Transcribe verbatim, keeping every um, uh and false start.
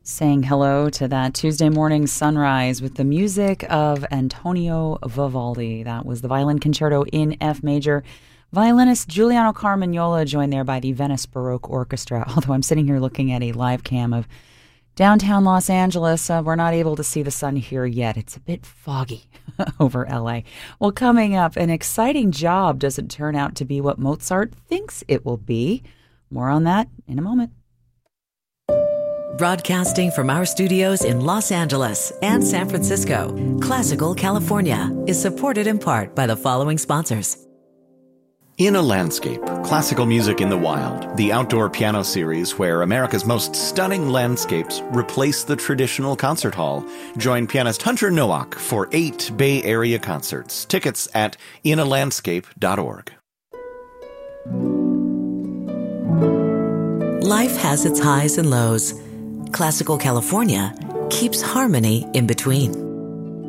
Saying hello to that Tuesday morning sunrise with the music of Antonio Vivaldi. That was the Violin Concerto in F major. Violinist Giuliano Carmagnola joined there by the Venice Baroque Orchestra. Although I'm sitting here looking at a live cam of downtown Los Angeles, uh, we're not able to see the sun here yet. It's a bit foggy over L A. Well, coming up, an exciting job doesn't turn out to be what Mozart thinks it will be. More on that in a moment. Broadcasting from our studios in Los Angeles and San Francisco, Classical California is supported in part by the following sponsors. In a Landscape, Classical Music in the Wild, the outdoor piano series where America's most stunning landscapes replace the traditional concert hall. Join pianist Hunter Nowak for eight Bay Area concerts. Tickets at in a landscape dot org. Life has its highs and lows. Classical California keeps harmony in between.